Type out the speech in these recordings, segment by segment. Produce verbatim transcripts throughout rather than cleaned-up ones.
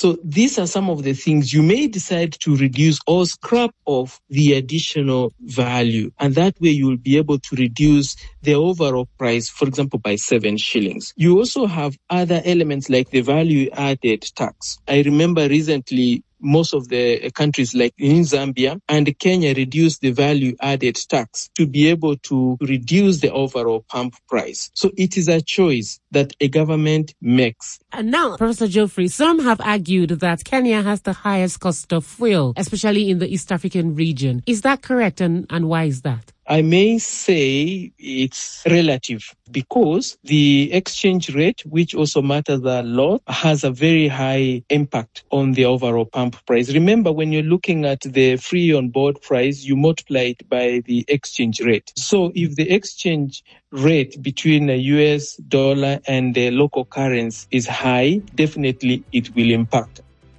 So these are some of the things you may decide to reduce or scrap off the additional value. And that way you will be able to reduce the overall price, for example, by seven shillings. You also have other elements like the value added tax. I remember recently most of the countries like in Zambia and Kenya reduced the value added tax to be able to reduce the overall pump price. So it is a choice that a government makes. And now, Professor Geoffrey, some have argued that Kenya has the highest cost of fuel, especially in the East African region. Is that correct, and, and why is that? I may say it's relative because the exchange rate, which also matters a lot, has a very high impact on the overall pump price. Remember, when you're looking at the free on board price, you multiply it by the exchange rate. So if the exchange rate between a U S dollar and the local currency is high, definitely it will impact.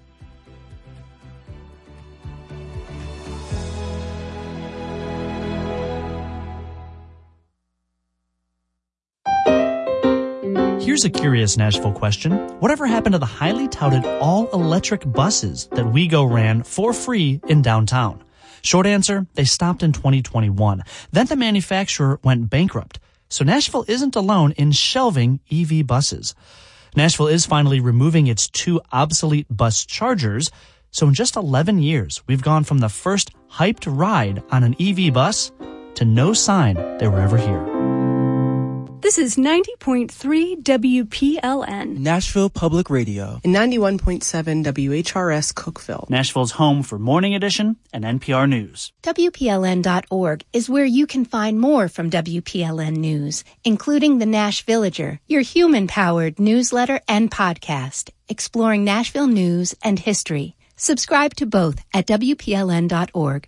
Here's a curious Nashville question. Whatever happened to the highly touted all-electric buses that WeGo ran for free in downtown? Short answer, they stopped in twenty twenty-one. Then the manufacturer went bankrupt. So Nashville isn't alone in shelving E V buses. Nashville is finally removing its two obsolete bus chargers. So in just eleven years, we've gone from the first hyped ride on an E V bus to no sign they were ever here. This is ninety point three W P L N. Nashville Public Radio. And ninety-one point seven W H R S Cookeville. Nashville's home for Morning Edition and N P R News. W P L N dot org is where you can find more from W P L N News, including the Nash Villager, your human-powered newsletter and podcast, exploring Nashville news and history. Subscribe to both at W P L N dot org.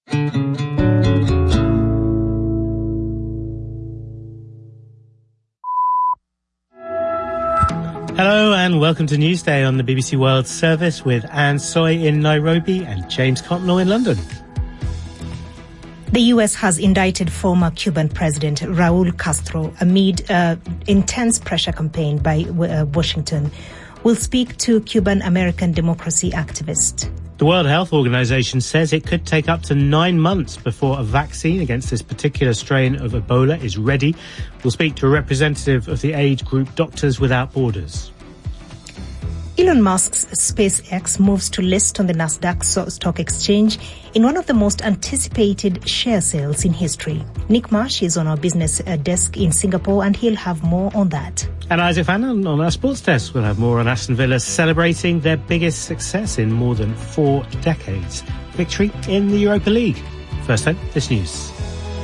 Hello and welcome to Newsday on the B B C World Service with Anne Soy in Nairobi and James Cotnell in London. The U S has indicted former Cuban President Raul Castro amid uh, intense pressure campaign by uh, Washington. We'll speak to Cuban-American democracy activist. The World Health Organization says it could take up to nine months before a vaccine against this particular strain of Ebola is ready. We'll speak to a representative of the aid group Doctors Without Borders. Elon Musk's SpaceX moves to list on the Nasdaq Stock Exchange in one of the most anticipated share sales in history. Nick Marsh is on our business desk in Singapore, and he'll have more on that. And Isaac Fannon on our sports desk will have more on Aston Villa celebrating their biggest success in more than four decades. Victory in the Europa League. First though, this news.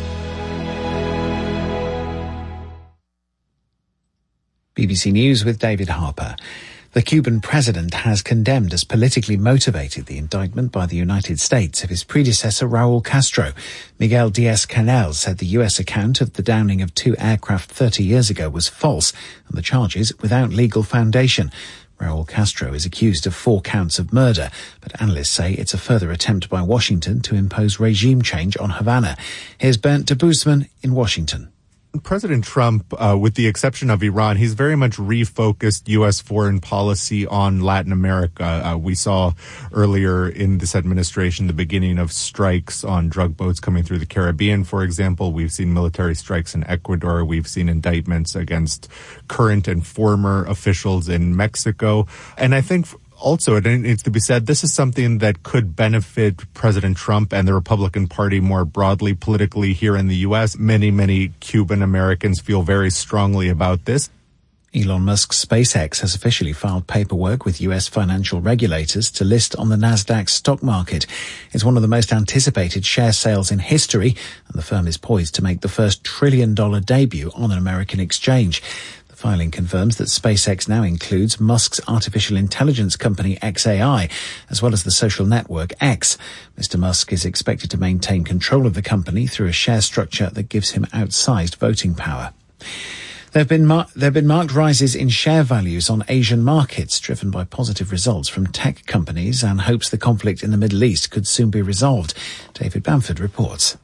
B B C News with David Harper. The Cuban president has condemned as politically motivated the indictment by the United States of his predecessor Raul Castro. Miguel Diaz-Canel said the U S account of the downing of two aircraft thirty years ago was false and the charges without legal foundation. Raul Castro is accused of four counts of murder, but analysts say it's a further attempt by Washington to impose regime change on Havana. Here's Bernd de Boosman in Washington. President Trump, uh, with the exception of Iran, he's very much refocused U S foreign policy on Latin America. Uh, we saw earlier in this administration the beginning of strikes on drug boats coming through the Caribbean, for example. We've seen military strikes in Ecuador. We've seen indictments against current and former officials in Mexico. And I think also, it needs to be said, this is something that could benefit President Trump and the Republican Party more broadly politically here in the U S. Many, many Cuban Americans feel very strongly about this. Elon Musk's SpaceX has officially filed paperwork with U S financial regulators to list on the Nasdaq stock market. It's one of the most anticipated share sales in history, and the firm is poised to make the first trillion dollar debut on an American exchange. Filing confirms that SpaceX now includes Musk's artificial intelligence company X A I, as well as the social network X. Mister Musk is expected to maintain control of the company through a share structure that gives him outsized voting power. There have been mar- there have been marked rises in share values on Asian markets, driven by positive results from tech companies and hopes the conflict in the Middle East could soon be resolved. David Bamford reports.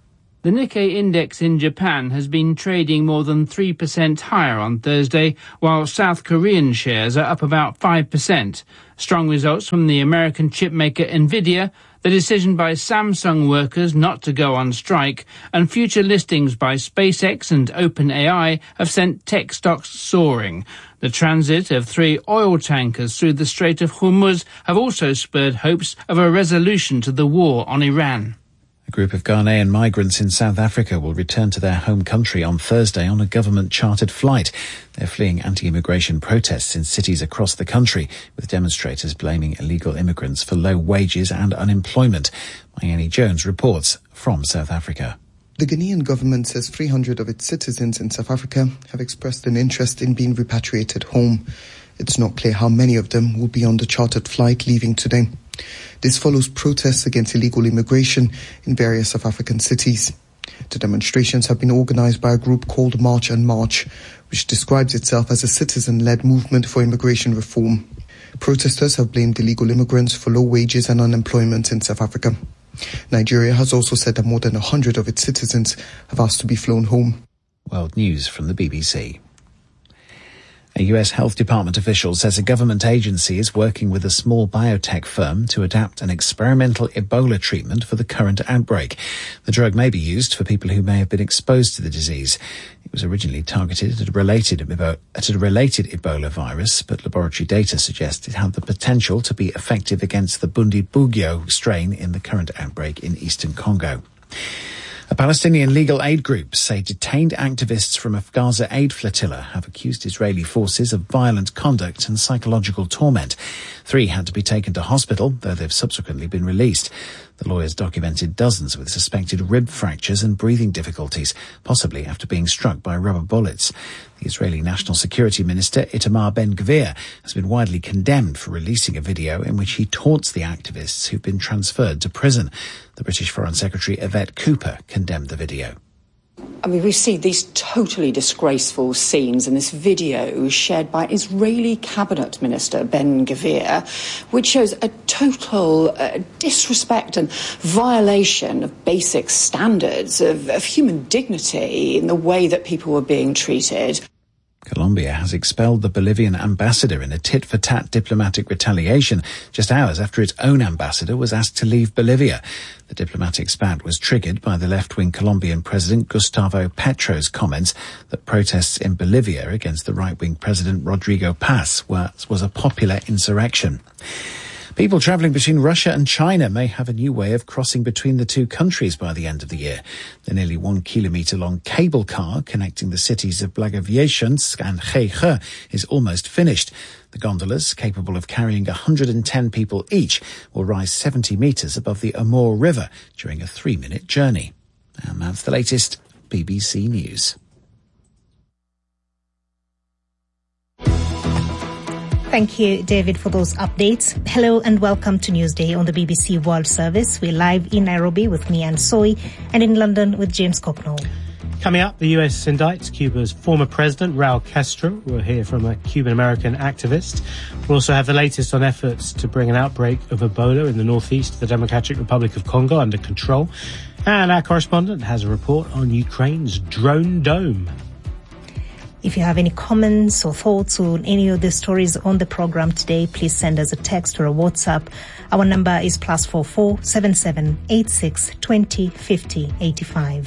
The Nikkei index in Japan has been trading more than three percent higher on Thursday, while South Korean shares are up about five percent. Strong results from the American chipmaker Nvidia, the decision by Samsung workers not to go on strike, and future listings by SpaceX and OpenAI have sent tech stocks soaring. The transit of three oil tankers through the Strait of Hormuz have also spurred hopes of a resolution to the war on Iran. A group of Ghanaian migrants in South Africa will return to their home country on Thursday on a government-chartered flight. They're fleeing anti-immigration protests in cities across the country, with demonstrators blaming illegal immigrants for low wages and unemployment. Mayeni Jones reports from South Africa. The Ghanaian government says three hundred of its citizens in South Africa have expressed an interest in being repatriated home. It's not clear how many of them will be on the chartered flight leaving today. This follows protests against illegal immigration in various South African cities. The demonstrations have been organized by a group called March and March, which describes itself as a citizen-led movement for immigration reform. Protesters have blamed illegal immigrants for low wages and unemployment in South Africa. Nigeria has also said that more than one hundred of its citizens have asked to be flown home. World News from the B B C. A U S Health Department official says a government agency is working with a small biotech firm to adapt an experimental Ebola treatment for the current outbreak. The drug may be used for people who may have been exposed to the disease. It was originally targeted at a related, at a related Ebola virus, but laboratory data suggests it had the potential to be effective against the Bundibugyo strain in the current outbreak in eastern Congo. A Palestinian legal aid group say detained activists from a Gaza aid flotilla have accused Israeli forces of violent conduct and psychological torment. Three had to be taken to hospital, though they've subsequently been released. The lawyers documented dozens with suspected rib fractures and breathing difficulties, possibly after being struck by rubber bullets. The Israeli National Security Minister, Itamar Ben-Gvir, has been widely condemned for releasing a video in which he taunts the activists who've been transferred to prison. The British Foreign Secretary Yvette Cooper condemned the video. I mean, we see these totally disgraceful scenes in this video shared by Israeli Cabinet Minister Ben-Gvir, which shows a total uh, disrespect and violation of basic standards of, of human dignity in the way that people were being treated. Colombia has expelled the Bolivian ambassador in a tit-for-tat diplomatic retaliation just hours after its own ambassador was asked to leave Bolivia. The diplomatic spat was triggered by the left-wing Colombian president Gustavo Petro's comments that protests in Bolivia against the right-wing president Rodrigo Paz was, was a popular insurrection. People travelling between Russia and China may have a new way of crossing between the two countries by the end of the year. The nearly one kilometre long cable car connecting the cities of Blagoveschensk and Heihe is almost finished. The gondolas, capable of carrying one hundred ten people each, will rise seventy metres above the Amur River during a three-minute journey. And that's the latest B B C News. Thank you, David, for those updates. Hello and welcome to Newsday on the B B C World Service. We're live in Nairobi with me, Anne Soy, and in London with James Cocknell. Coming up, the U S indicts Cuba's former president, Raul Castro. We'll hear from a Cuban-American activist. We'll also have the latest on efforts to bring an outbreak of Ebola in the northeast of the Democratic Republic of Congo under control. And our correspondent has a report on Ukraine's drone dome. If you have any comments or thoughts on any of the stories on the program today, please send us a text or a WhatsApp. Our number is plus four four seven seven eight six twenty fifty eighty five.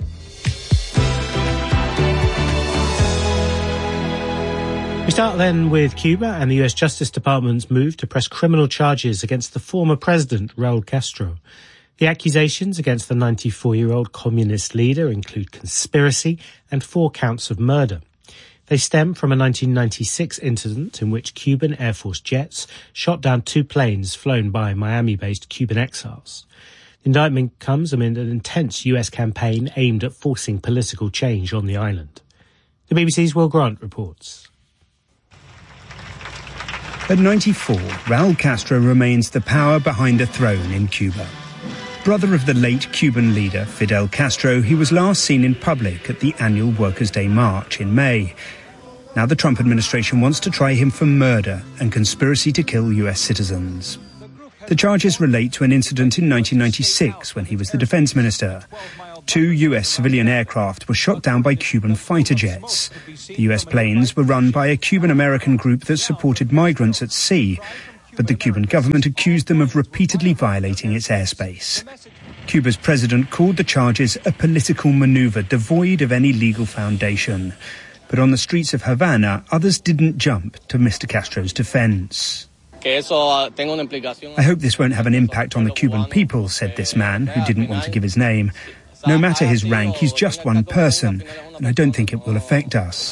We start then with Cuba and the U S Justice Department's move to press criminal charges against the former president, Raul Castro. The accusations against the ninety-four-year-old communist leader include conspiracy and four counts of murder. They stem from a nineteen ninety-six incident in which Cuban Air Force jets shot down two planes flown by Miami-based Cuban exiles. The indictment comes amid an intense U S campaign aimed at forcing political change on the island. The B B C's Will Grant reports. At ninety-four, Raul Castro remains the power behind the throne in Cuba. Brother of the late Cuban leader Fidel Castro, he was last seen in public at the annual Workers' Day March in May. Now the Trump administration wants to try him for murder and conspiracy to kill U S citizens. The charges relate to an incident in nineteen ninety-six when he was the defense minister. Two U S civilian aircraft were shot down by Cuban fighter jets. The U S planes were run by a Cuban-American group that supported migrants at sea, but the Cuban government accused them of repeatedly violating its airspace. Cuba's president called the charges a political maneuver devoid of any legal foundation. But on the streets of Havana, others didn't jump to Mister Castro's defense. I hope this won't have an impact on the Cuban people, said this man, who didn't want to give his name. No matter his rank, he's just one person, and I don't think it will affect us.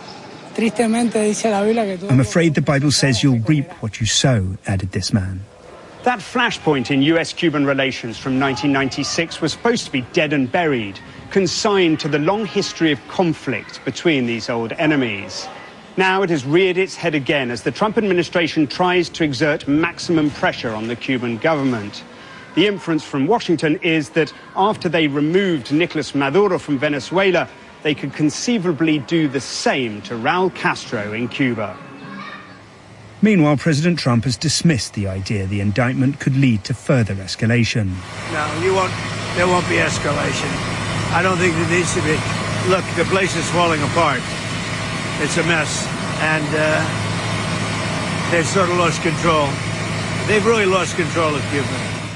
I'm afraid the Bible says you'll reap what you sow, added this man. That flashpoint in U S-Cuban relations from nineteen ninety-six was supposed to be dead and buried, consigned to the long history of conflict between these old enemies. Now it has reared its head again as the Trump administration tries to exert maximum pressure on the Cuban government. The inference from Washington is that after they removed Nicolas Maduro from Venezuela, they could conceivably do the same to Raul Castro in Cuba. Meanwhile, President Trump has dismissed the idea the indictment could lead to further escalation. No, you won't, there won't be escalation. I don't think there needs to be. Look, the place is falling apart. It's a mess, and uh, they've sort of lost control. They've really lost control of Cuba.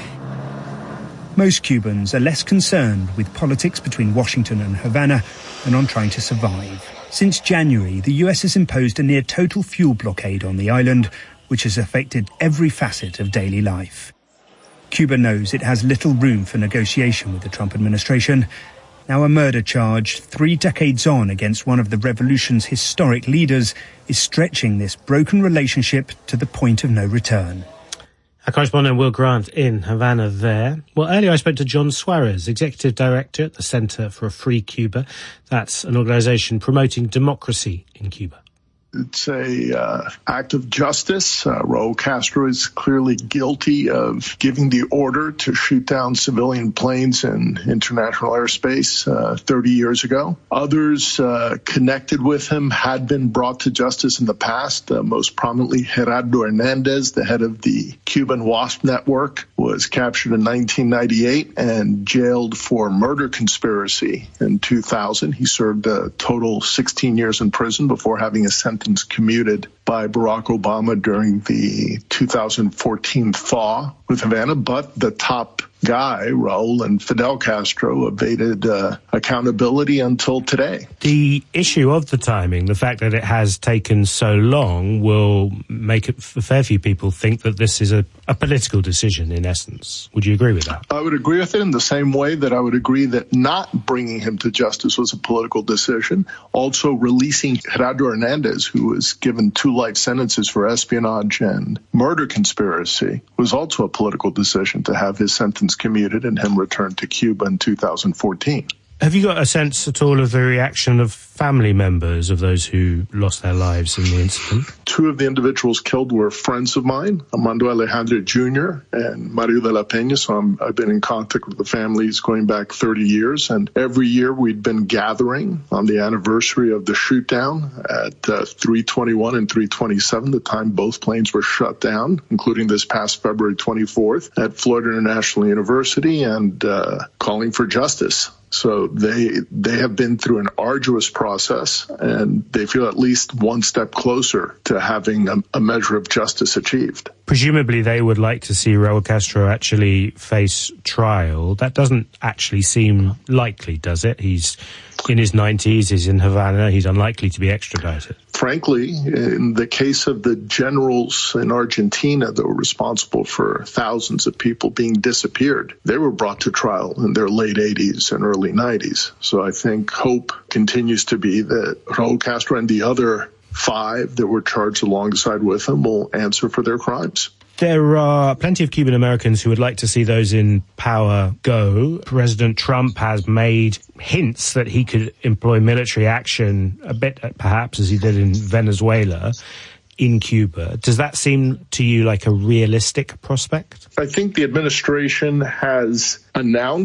Most Cubans are less concerned with politics between Washington and Havana than on trying to survive. Since January, the U S has imposed a near-total fuel blockade on the island, which has affected every facet of daily life. Cuba knows it has little room for negotiation with the Trump administration. Now a murder charge, three decades on against one of the revolution's historic leaders, is stretching this broken relationship to the point of no return. Our correspondent Will Grant in Havana there. Well, earlier I spoke to John Suarez, Executive Director at the Center for a Free Cuba. That's an organization promoting democracy in Cuba. It's a uh, act of justice. Uh, Raul Castro is clearly guilty of giving the order to shoot down civilian planes in international airspace uh, thirty years ago. Others uh, connected with him had been brought to justice in the past. Uh, most prominently, Gerardo Hernandez, the head of the Cuban WASP network, was captured in nineteen ninety-eight and jailed for murder conspiracy in two thousand. He served a total sixteen years in prison before having a sentence commuted by Barack Obama during the two thousand fourteen thaw with Havana. But the top guy, Raul and Fidel Castro, evaded uh, accountability until today. The issue of the timing, the fact that it has taken so long, will make it, a fair few people think that this is a, a political decision in essence. Would you agree with that? I would agree with it in the same way that I would agree that not bringing him to justice was a political decision. Also, releasing Gerardo Hernandez, who was given two life sentences for espionage and murder conspiracy, was also a political decision to have his sentence commuted and him returned to Cuba in two thousand fourteen. Have you got a sense at all of the reaction of family members of those who lost their lives in the incident? Two of the individuals killed were friends of mine, Armando Alejandro Junior and Mario de la Peña. So I'm, I've been in contact with the families going back thirty years. And every year we'd been gathering on the anniversary of the shoot down at uh, three twenty-one and three twenty-seven, the time both planes were shut down, including this past February twenty-fourth at Florida International University, and uh, calling for justice. So they they have been through an arduous process, and they feel at least one step closer to having a, a measure of justice achieved. Presumably they would like to see Raul Castro actually face trial. That doesn't actually seem likely, does it? He's in his nineties, he's in Havana, he's unlikely to be extradited. Frankly, in the case of the generals in Argentina that were responsible for thousands of people being disappeared, they were brought to trial in their late eighties and early nineties. So I think hope continues to be that Raul Castro and the other five that were charged alongside with him will answer for their crimes. There are plenty of Cuban Americans who would like to see those in power go. President Trump has made hints that he could employ military action a bit, perhaps, as he did in Venezuela, in Cuba. Does that seem to you like a realistic prospect? I think the administration has announced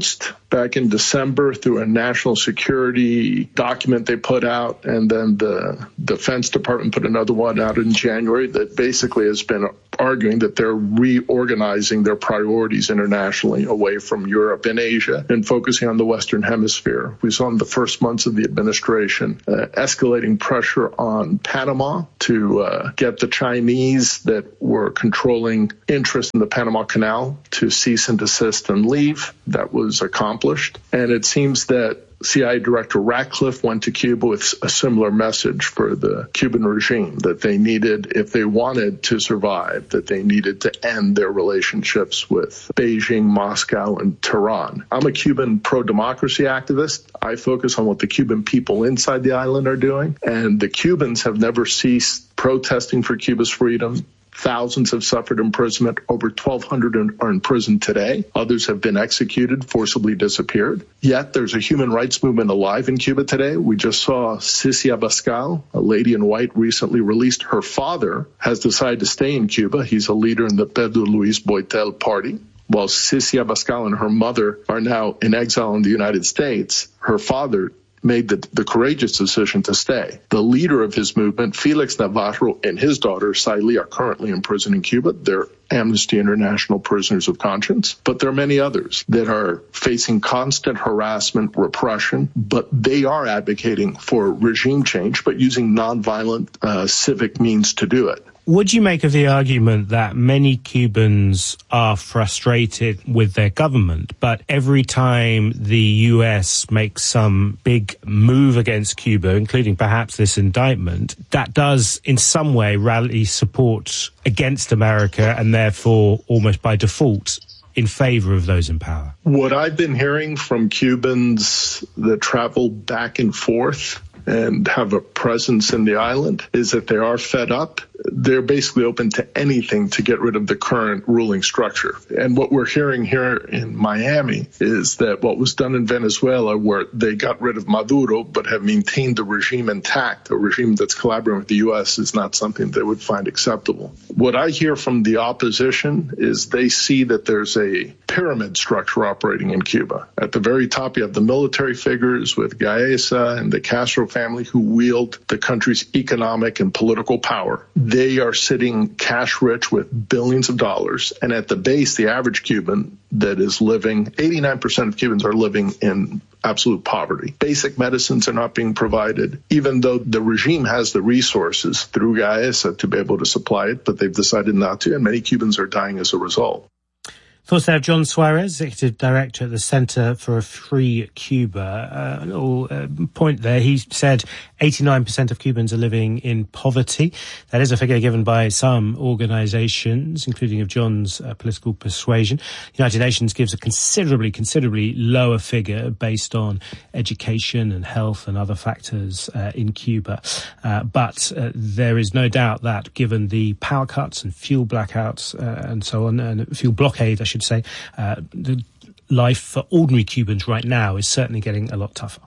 back in December through a national security document they put out, and then the Defense Department put another one out in January that basically has been arguing that they're reorganizing their priorities internationally away from Europe and Asia and focusing on the Western Hemisphere. We saw in the first months of the administration uh, escalating pressure on Panama to uh, get the Chinese that were controlling interest in the Panama Canal to cease and desist and leave. That was accomplished. And it seems that C I A Director Ratcliffe went to Cuba with a similar message for the Cuban regime, that they needed, if they wanted to survive, that they needed to end their relationships with Beijing, Moscow, and Tehran. I'm a Cuban pro-democracy activist. I focus on what the Cuban people inside the island are doing, and the Cubans have never ceased protesting for Cuba's freedom. Thousands have suffered imprisonment. Over twelve hundred are in prison today. Others have been executed, forcibly disappeared. Yet there's a human rights movement alive in Cuba today. We just saw Cici Abascal, a lady in white, recently released. Her father has decided to stay in Cuba. He's a leader in the Pedro Luis Boitel party. While Cici Abascal and her mother are now in exile in the United States, her father made the, the courageous decision to stay. The leader of his movement, Felix Navarro, and his daughter, Saily, are currently in prison in Cuba. They're Amnesty International prisoners of conscience. But there are many others that are facing constant harassment, repression, but they are advocating for regime change, but using nonviolent uh, civic means to do it. Would you make of the argument that many Cubans are frustrated with their government, but every time the U S makes some big move against Cuba, including perhaps this indictment, that does in some way rally support against America and therefore almost by default in favor of those in power? What I've been hearing from Cubans that travel back and forth and have a presence in the island is that they are fed up. They're basically open to anything to get rid of the current ruling structure. And what we're hearing here in Miami is that what was done in Venezuela, where they got rid of Maduro but have maintained the regime intact, a regime that's collaborating with the U S, is not something they would find acceptable. What I hear from the opposition is they see that there's a pyramid structure operating in Cuba. At the very top, you have the military figures with Gaesa and the Castro family who wield the country's economic and political power. They are sitting cash rich with billions of dollars. And at the base, the average Cuban that is living, eighty-nine percent of Cubans are living in absolute poverty. Basic medicines are not being provided, even though the regime has the resources through Gaesa to be able to supply it, but they've decided not to, and many Cubans are dying as a result. Thoughts there, John Suarez, Executive Director at the Center for a Free Cuba. Uh, a little uh, point there. He said eighty-nine percent of Cubans are living in poverty. That is a figure given by some organizations, including of John's uh, political persuasion. The United Nations gives a considerably, considerably lower figure based on education and health and other factors uh, in Cuba. Uh, but uh, there is no doubt that given the power cuts and fuel blackouts uh, and so on, and fuel blockade, I should say, uh, the life for ordinary Cubans right now is certainly getting a lot tougher.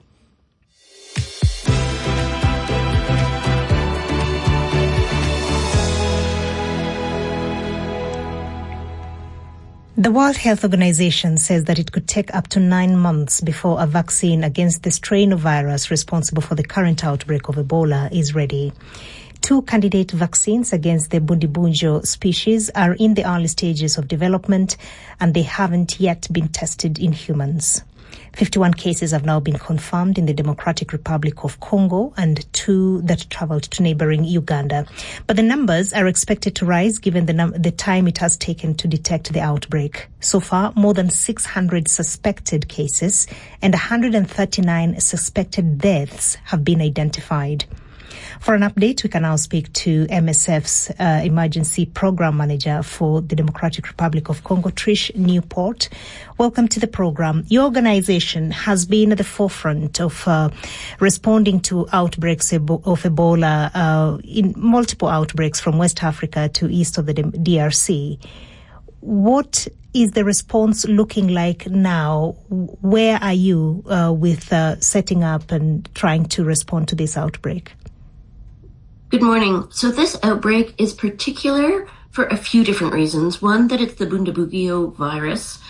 The World Health Organization says that it could take up to nine months before a vaccine against the strain of virus responsible for the current outbreak of Ebola is ready. Two candidate vaccines against the Bundibugyo species are in the early stages of development, and they haven't yet been tested in humans. fifty-one cases have now been confirmed in the Democratic Republic of Congo and two that traveled to neighboring Uganda. But the numbers are expected to rise given the, num- the time it has taken to detect the outbreak. So far, more than six hundred suspected cases and one hundred thirty-nine suspected deaths have been identified. For an update, we can now speak to M S F's uh, Emergency Program Manager for the Democratic Republic of Congo, Trish Newport. Welcome to the program. Your organization has been at the forefront of uh, responding to outbreaks of Ebola, uh, in multiple outbreaks from West Africa to east of the D R C. What is the response looking like now? Where are you uh, with uh, setting up and trying to respond to this outbreak? Good morning. So this outbreak is particular for a few different reasons. One, that it's the Bundibugyo virus,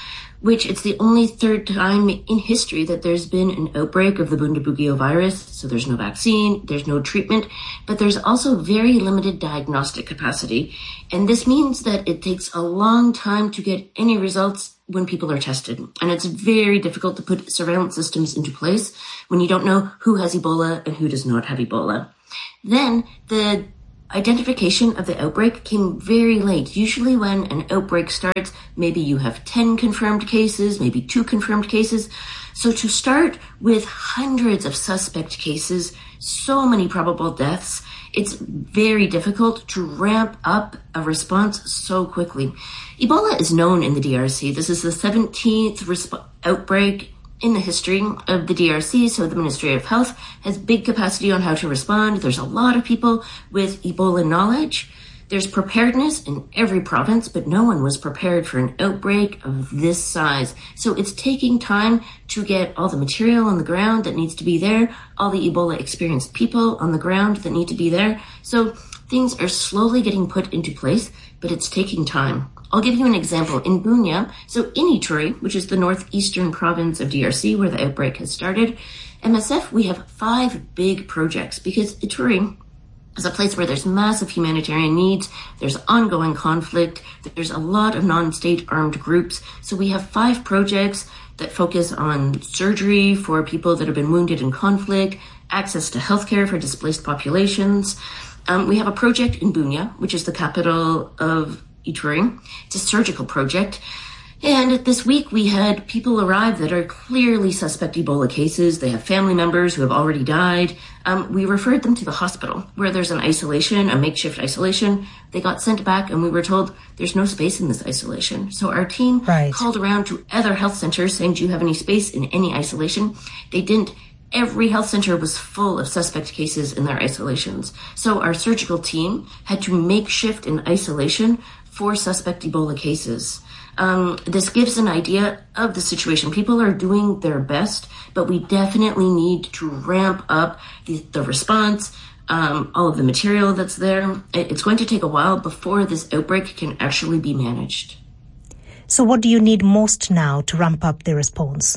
which it's the only third time in history that there's been an outbreak of the Bundibugyo virus. So there's no vaccine, there's no treatment, but there's also very limited diagnostic capacity. And this means that it takes a long time to get any results when people are tested. And it's very difficult to put surveillance systems into place when you don't know who has Ebola and who does not have Ebola. Then the identification of the outbreak came very late. Usually when an outbreak starts, maybe you have ten confirmed cases, maybe two confirmed cases. So to start with hundreds of suspect cases, so many probable deaths, it's very difficult to ramp up a response so quickly. Ebola is known in the D R C. This is the seventeenth resp- outbreak in the history of the D R C, so the Ministry of Health has big capacity on how to respond. There's a lot of people with Ebola knowledge. There's preparedness in every province, but no one was prepared for an outbreak of this size. So it's taking time to get all the material on the ground that needs to be there, all the Ebola experienced people on the ground that need to be there. So things are slowly getting put into place, but it's taking time. I'll give you an example. In Bunia, so in Ituri, which is the northeastern province of D R C where the outbreak has started, M S F, we have five big projects because Ituri is a place where there's massive humanitarian needs, there's ongoing conflict, there's a lot of non-state armed groups. So we have five projects that focus on surgery for people that have been wounded in conflict, access to healthcare for displaced populations. Um, we have a project in Bunia, which is the capital of Ituri. It's a surgical project. And this week we had people arrive that are clearly suspect Ebola cases. They have family members who have already died. Um, we referred them to the hospital where there's an isolation, a makeshift isolation. They got sent back and we were told there's no space in this isolation. So our team right. called around to other health centers saying, do you have any space in any isolation? They didn't. Every health center was full of suspect cases in their isolations. So our surgical team had to makeshift an isolation for suspect Ebola cases. Um, this gives an idea of the situation. People are doing their best, but we definitely need to ramp up the, the response, um, all of the material that's there. It's going to take a while before this outbreak can actually be managed. So what do you need most now to ramp up the response?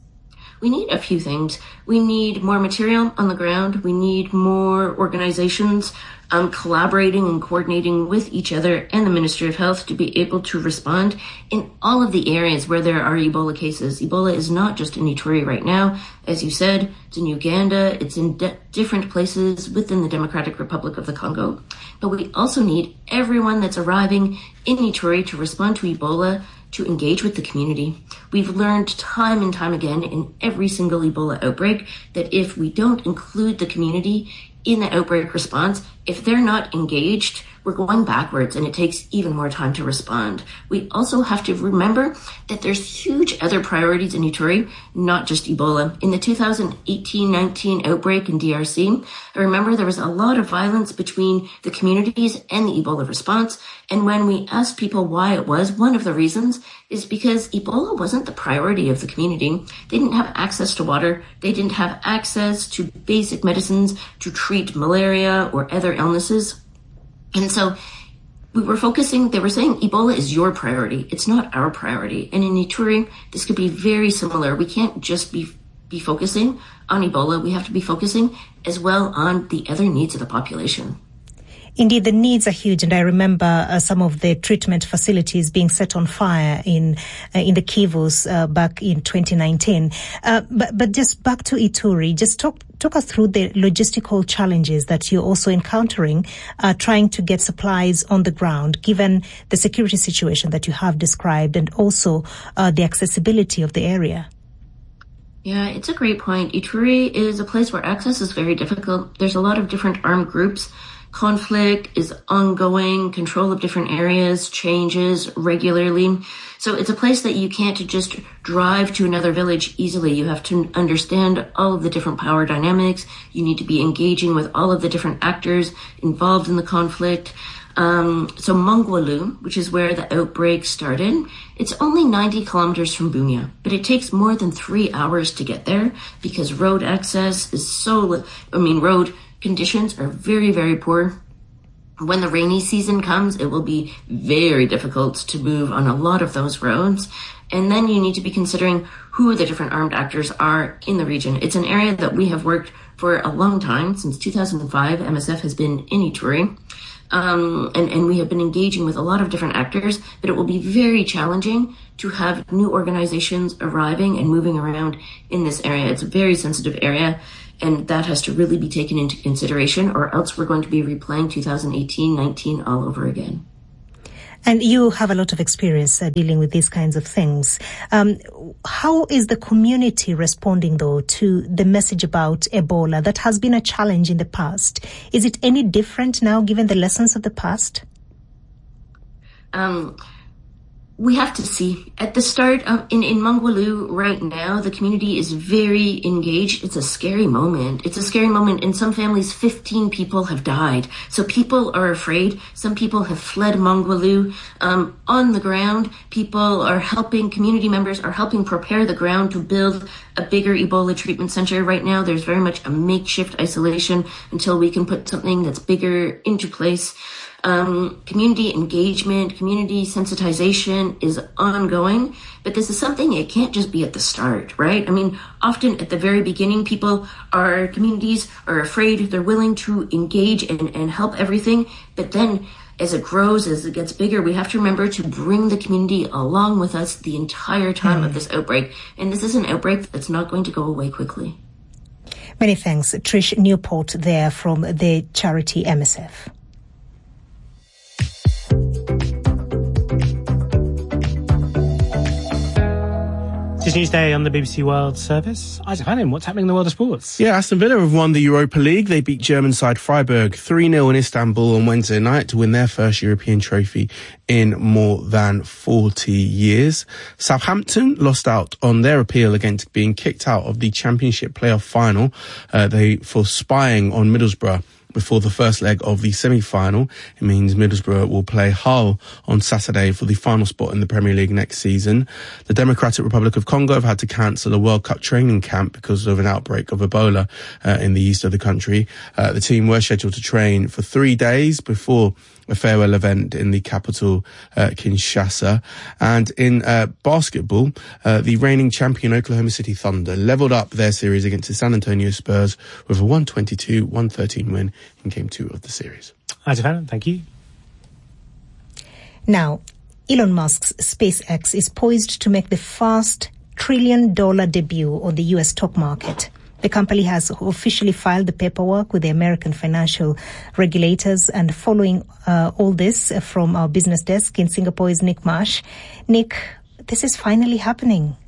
We need a few things. We need more material on the ground. We need more organizations um, collaborating and coordinating with each other and the Ministry of Health to be able to respond in all of the areas where there are Ebola cases. Ebola is not just in Ituri right now. As you said, it's in Uganda. It's in de- different places within the Democratic Republic of the Congo. But we also need everyone that's arriving in Ituri to respond to Ebola to engage with the community. We've learned time and time again in every single Ebola outbreak that if we don't include the community in the outbreak response, if they're not engaged, we're going backwards and it takes even more time to respond. We also have to remember that there's huge other priorities in Ituri, not just Ebola. In the two thousand eighteen nineteen outbreak in D R C, I remember there was a lot of violence between the communities and the Ebola response. And when we asked people why it was, one of the reasons is because Ebola wasn't the priority of the community. They didn't have access to water. They didn't have access to basic medicines to treat malaria or other illnesses. And so we were focusing, they were saying Ebola is your priority. It's not our priority. And in Ituri, this could be very similar. We can't just be, be focusing on Ebola. We have to be focusing as well on the other needs of the population. Indeed, the needs are huge, and I remember uh, some of the treatment facilities being set on fire in uh, in the Kivus uh, back in twenty nineteen. Uh, but but just back to Ituri, just talk talk us through the logistical challenges that you're also encountering, uh, trying to get supplies on the ground, given the security situation that you have described, and also uh, the accessibility of the area. Yeah, it's a great point. Ituri is a place where access is very difficult. There's a lot of different armed groups. Conflict is ongoing, control of different areas changes regularly. So it's a place that you can't just drive to another village easily. You have to understand all of the different power dynamics. You need to be engaging with all of the different actors involved in the conflict. Um, so Mongwalu, which is where the outbreak started, it's only ninety kilometers from Bunia, but it takes more than three hours to get there because road access is so, I mean, road conditions are very, very poor. When the rainy season comes, it will be very difficult to move on a lot of those roads. And then you need to be considering who the different armed actors are in the region. It's an area that we have worked for a long time. Since two thousand five, M S F has been in Ituri. Um, and, and we have been engaging with a lot of different actors, but it will be very challenging to have new organizations arriving and moving around in this area. It's a very sensitive area, and that has to really be taken into consideration, or else we're going to be replaying two thousand eighteen nineteen all over again. And you have a lot of experience uh, dealing with these kinds of things. Um, how is the community responding, though, to the message about Ebola that has been a challenge in the past? Is it any different now, given the lessons of the past? Um, we have to see. At the start of, in, in Mongwalu right now, the community is very engaged. It's a scary moment. It's a scary moment. In some families, fifteen people have died. So people are afraid. Some people have fled Mongwalu. Um, on the ground, people are helping, community members are helping prepare the ground to build a bigger Ebola treatment center. Right now, there's very much a makeshift isolation until we can put something that's bigger into place. Um, community engagement, community sensitization is ongoing, but this is something, it can't just be at the start, right? I mean, often at the very beginning, people are, communities are afraid, they're willing to engage and, and help everything, but then as it grows, as it gets bigger, we have to remember to bring the community along with us the entire time mm. of this outbreak. And this is an outbreak that's not going to go away quickly. Many thanks, Trish Newport there from the charity M S F. This Newsday on the B B C World Service. Isaac Hannon, what's happening in the world of sports? Yeah, Aston Villa have won the Europa League. They beat German side Freiburg three nil in Istanbul on Wednesday night to win their first European trophy in more than forty years. Southampton lost out on their appeal against being kicked out of the Championship playoff final uh, they for spying on Middlesbrough before the first leg of the semi-final. It means Middlesbrough will play Hull on Saturday for the final spot in the Premier League next season. The Democratic Republic of Congo have had to cancel a World Cup training camp because of an outbreak of Ebola uh, in the east of the country. Uh, the team were scheduled to train for three days before a farewell event in the capital, uh, Kinshasa. And in uh, basketball, uh, the reigning champion Oklahoma City Thunder leveled up their series against the San Antonio Spurs with a one twenty-two one thirteen win in game two of the series. Isaac, thank you. Now, Elon Musk's SpaceX is poised to make the first trillion dollar debut on the U S stock market. The company has officially filed the paperwork with the American financial regulators, and following uh, all this uh, from our business desk in Singapore is Nick Marsh. Nick, this is finally happening.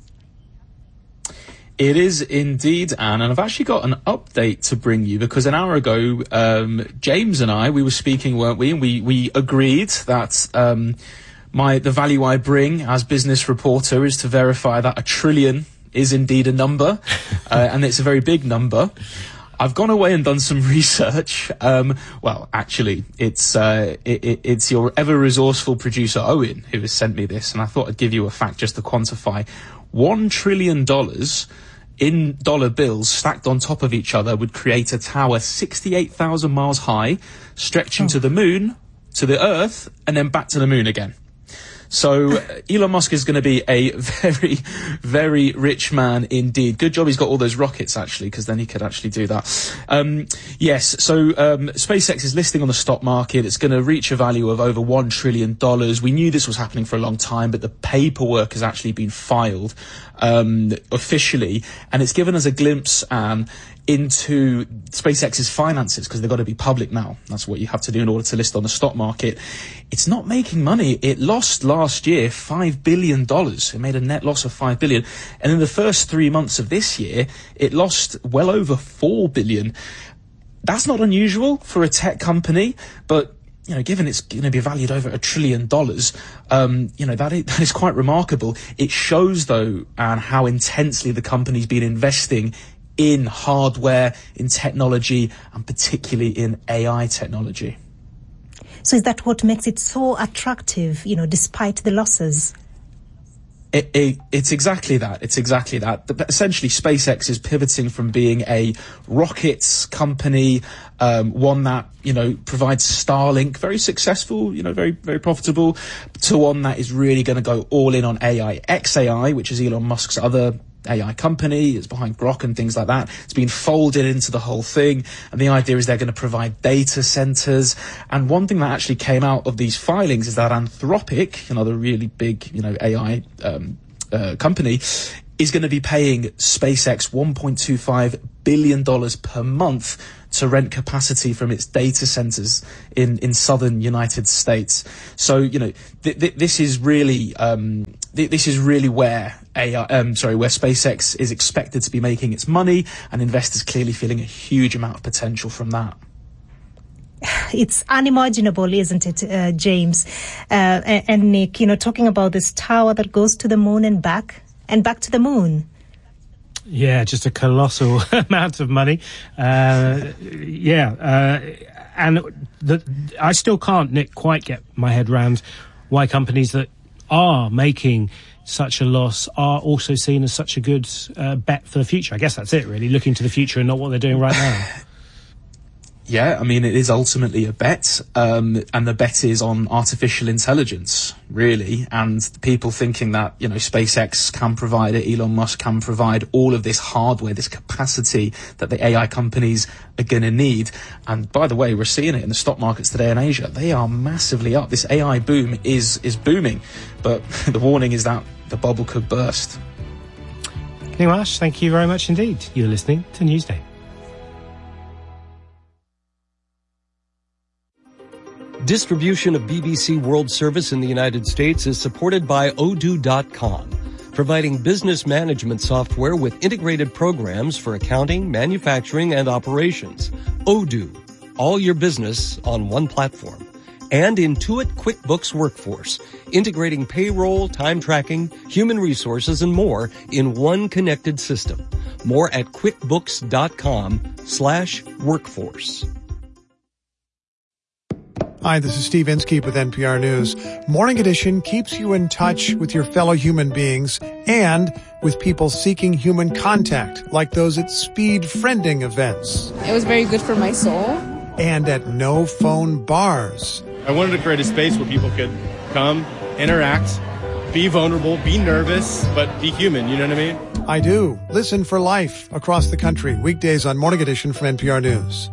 It is indeed, Anne, and I've actually got an update to bring you because an hour ago, um, James and I, we were speaking, weren't we? And we, we agreed that um, my the value I bring as business reporter is to verify that a trillion is indeed a number, uh, and it's a very big number. I've gone away and done some research. Um, well, actually, it's uh, it, it, it's your ever-resourceful producer, Owen, who has sent me this, and I thought I'd give you a fact just to quantify. One trillion dollars in dollar bills stacked on top of each other would create a tower sixty-eight thousand miles high, stretching oh. to the moon, to the Earth, and then back to the moon again. So uh, Elon Musk is going to be a very, very rich man indeed. Good job he's got all those rockets, actually, because then he could actually do that. Um, yes, so um, SpaceX is listing on the stock market. It's going to reach a value of over one trillion dollars. We knew this was happening for a long time, but the paperwork has actually been filed um, officially, and it's given us a glimpse, Anne, into SpaceX's finances, because they've got to be public now. That's what you have to do in order to list on the stock market. It's not making money. It lost last year five billion dollars. It made a net loss of five billion dollars. And in the first three months of this year, it lost well over four billion dollars. That's not unusual for a tech company, but you know, given it's going to be valued over a trillion dollars, um, you know, that is, that is quite remarkable. It shows, though, and how intensely the company's been investing in hardware, in technology, and particularly in A I technology. So is that what makes it so attractive, you know, despite the losses? It, it, it's exactly that. It's exactly that. The, essentially, SpaceX is pivoting from being a rockets company, um, one that, you know, provides Starlink, very successful, you know, very, very profitable, to one that is really going to go all in on A I. X A I, which is Elon Musk's other A I company, it's behind Grok and things like that. It's been folded into the whole thing, and the idea is they're going to provide data centers. And one thing that actually came out of these filings is that Anthropic, another really big, you know, A I um, uh, company, is going to be paying SpaceX one point two five billion dollars per month to rent capacity from its data centers in, in southern United States. So, you know, th- th- this is really, um, th- this is really where A I, um, sorry, where SpaceX is expected to be making its money, and investors clearly feeling a huge amount of potential from that. It's unimaginable, isn't it, uh, James? Uh, and, and Nick, you know, talking about this tower that goes to the moon and back, and back to the moon. Yeah, just a colossal amount of money. Uh, yeah, uh, and the, I still can't, Nick, quite get my head around why companies that are making such a loss are also seen as such a good uh, bet for the future. I guess that's it, really, looking to the future and not what they're doing right now. Yeah, I mean, it is ultimately a bet, um, and the bet is on artificial intelligence, really, and people thinking that, you know, SpaceX can provide it, Elon Musk can provide all of this hardware, this capacity that the A I companies are going to need. And by the way, we're seeing it in the stock markets today in Asia. They are massively up. This A I boom is, is booming, but the warning is that the bubble could burst. Nimash, thank you very much indeed. You're listening to Newsday. Distribution of B B C World Service in the United States is supported by Odoo dot com, providing business management software with integrated programs for accounting, manufacturing, and operations. Odoo, all your business on one platform. And Intuit QuickBooks Workforce, integrating payroll, time tracking, human resources, and more in one connected system. More at quickbooks dot com slash workforce. Hi, this is Steve Inskeep with N P R News. Morning Edition keeps you in touch with your fellow human beings and with people seeking human contact, like those at speed friending events. It was very good for my soul. And at no phone bars. I wanted to create a space where people could come, interact, be vulnerable, be nervous, but be human, you know what I mean? I do. Listen for life across the country, weekdays on Morning Edition from N P R News.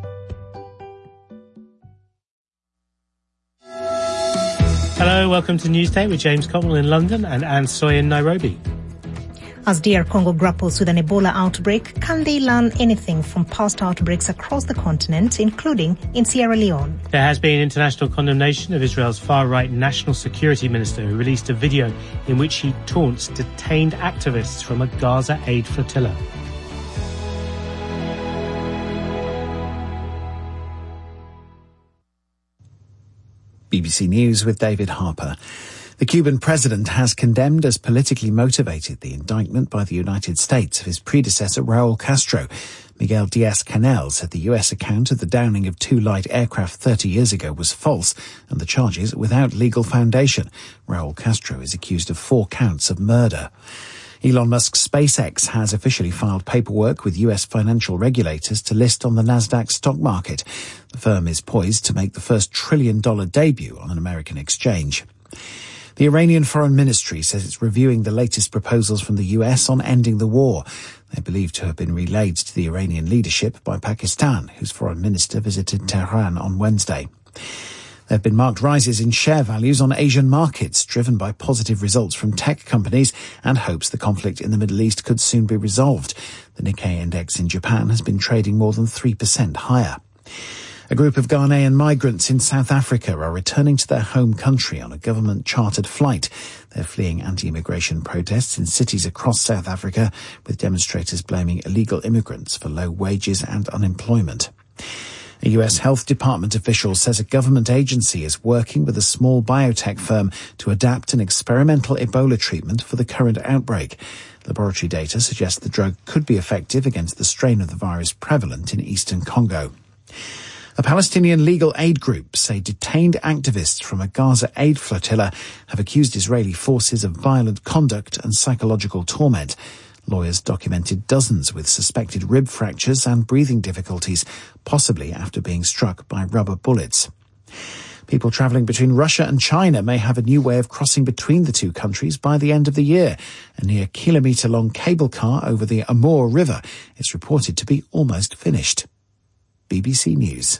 Hello, welcome to Newsday with James Cotwell in London and Anne Soy in Nairobi. As D R Congo grapples with an Ebola outbreak, can they learn anything from past outbreaks across the continent, including in Sierra Leone? There has been international condemnation of Israel's far-right national security minister, who released a video in which he taunts detained activists from a Gaza aid flotilla. B B C News with David Harper. The Cuban president has condemned as politically motivated the indictment by the United States of his predecessor Raul Castro. Miguel Diaz-Canel said the U S account of the downing of two light aircraft thirty years ago was false and the charges without legal foundation. Raul Castro is accused of four counts of murder. Elon Musk's SpaceX has officially filed paperwork with U S financial regulators to list on the Nasdaq stock market. The firm is poised to make the first trillion-dollar debut on an American exchange. The Iranian Foreign Ministry says it's reviewing the latest proposals from the U S on ending the war. They're believed to have been relayed to the Iranian leadership by Pakistan, whose foreign minister visited Tehran on Wednesday. There have been marked rises in share values on Asian markets, driven by positive results from tech companies and hopes the conflict in the Middle East could soon be resolved. The Nikkei index in Japan has been trading more than three percent higher. A group of Ghanaian migrants in South Africa are returning to their home country on a government-chartered flight. They're fleeing anti-immigration protests in cities across South Africa, with demonstrators blaming illegal immigrants for low wages and unemployment. A U S Health Department official says a government agency is working with a small biotech firm to adapt an experimental Ebola treatment for the current outbreak. Laboratory data suggests the drug could be effective against the strain of the virus prevalent in eastern Congo. A Palestinian legal aid group say detained activists from a Gaza aid flotilla have accused Israeli forces of violent conduct and psychological torment. Lawyers documented dozens with suspected rib fractures and breathing difficulties, possibly after being struck by rubber bullets. People travelling between Russia and China may have a new way of crossing between the two countries by the end of the year. A near kilometre-long cable car over the Amur River is reported to be almost finished. B B C News.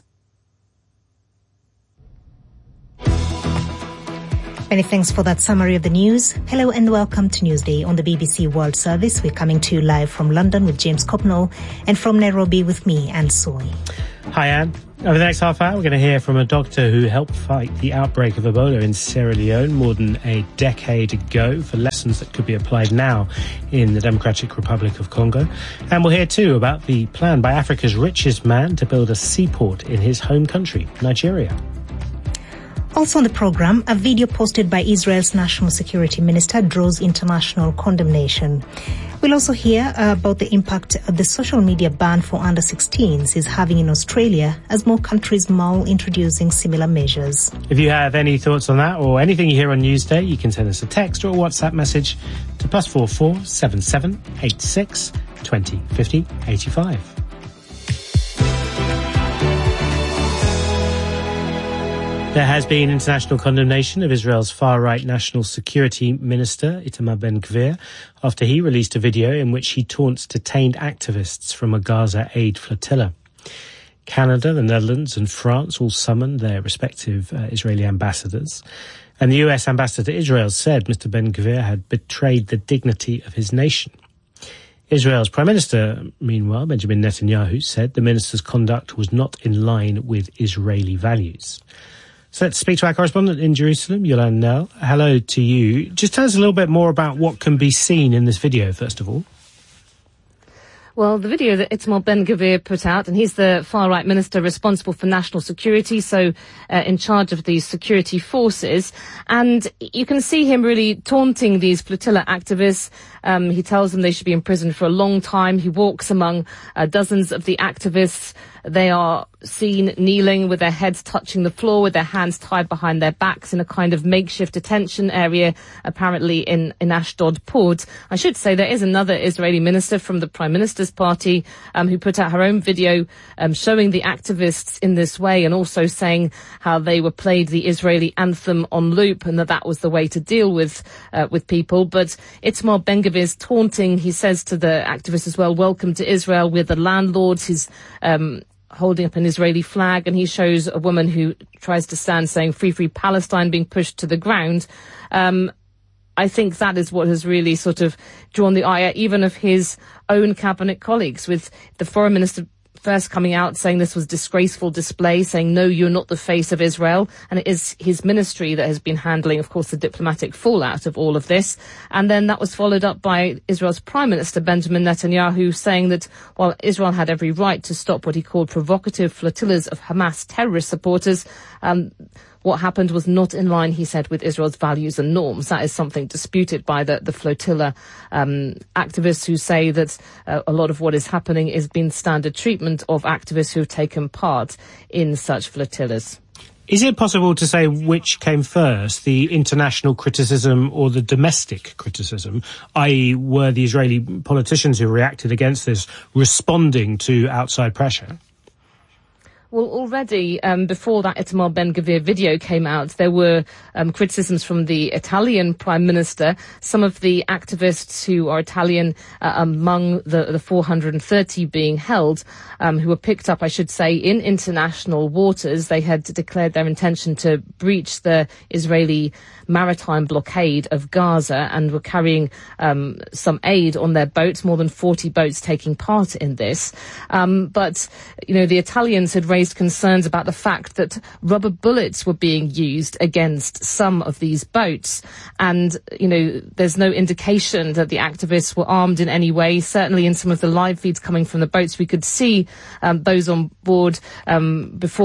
Many thanks for that summary of the news. Hello and welcome to Newsday on the B B C World Service. We're coming to you live from London with James Copnall and from Nairobi with me, Anne Soy. Hi, Anne. Over the next half hour, we're going to hear from a doctor who helped fight the outbreak of Ebola in Sierra Leone more than a decade ago for lessons that could be applied now in the Democratic Republic of Congo. And we'll hear, too, about the plan by Africa's richest man to build a seaport in his home country, Nigeria. Also on the program, a video posted by Israel's National Security Minister draws international condemnation. We'll also hear uh, about the impact the social media ban for under sixteens is having in Australia as more countries mull introducing similar measures. If you have any thoughts on that or anything you hear on Newsday, you can send us a text or a WhatsApp message to plus four four seven seven eight six twenty fifty eighty five. There has been international condemnation of Israel's far-right National Security Minister, Itamar Ben-Gvir, after he released a video in which he taunts detained activists from a Gaza aid flotilla. Canada, the Netherlands and France all summoned their respective uh, Israeli ambassadors. And the U S ambassador to Israel said Mister Ben-Gvir had betrayed the dignity of his nation. Israel's Prime Minister, meanwhile, Benjamin Netanyahu, said the minister's conduct was not in line with Israeli values. So let's speak to our correspondent in Jerusalem, Yolande Nell. Hello to you. Just tell us a little bit more about what can be seen in this video, first of all. Well, the video that Itamar Ben-Gvir put out, and he's the far-right minister responsible for national security, so uh, in charge of the security forces. And you can see him really taunting these flotilla activists. Um, he tells them they should be imprisoned for a long time. He walks among uh, dozens of the activists. They are seen kneeling with their heads touching the floor, with their hands tied behind their backs in a kind of makeshift detention area, apparently in, in Ashdod port. I should say there is another Israeli minister from the Prime Minister's party um, who put out her own video um, showing the activists in this way and also saying how they were played the Israeli anthem on loop and that that was the way to deal with uh, with people. But Itamar Ben-Gvir's taunting, he says to the activists as well, welcome to Israel, we're the landlords. He's um, holding up an Israeli flag, and he shows a woman who tries to stand saying free, free Palestine being pushed to the ground. Um, I think that is what has really sort of drawn the ire even of his own cabinet colleagues, with the foreign minister first coming out saying this was disgraceful display, saying, no, you're not the face of Israel. And it is his ministry that has been handling, of course, the diplomatic fallout of all of this. And then that was followed up by Israel's Prime Minister, Benjamin Netanyahu, saying that while Israel had every right to stop what he called provocative flotillas of Hamas terrorist supporters, um, what happened was not in line, he said, with Israel's values and norms. That is something disputed by the, the flotilla um, activists who say that uh, a lot of what is happening is being standard treatment of activists who have taken part in such flotillas. Is it possible to say which came first, the international criticism or the domestic criticism, that is were the Israeli politicians who reacted against this responding to outside pressure? Well, already um, before that Itamar Ben-Gvir video came out, there were um, criticisms from the Italian Prime Minister. Some of the activists who are Italian uh, among the, the four hundred thirty being held, um, who were picked up, I should say, in international waters. They had declared their intention to breach the Israeli maritime blockade of Gaza and were carrying um, some aid on their boats, more than forty boats taking part in this. Um, but, you know, the Italians had raised concerns about the fact that rubber bullets were being used against some of these boats. And, you know, there's no indication that the activists were armed in any way. Certainly in some of the live feeds coming from the boats, we could see um, those on board um, before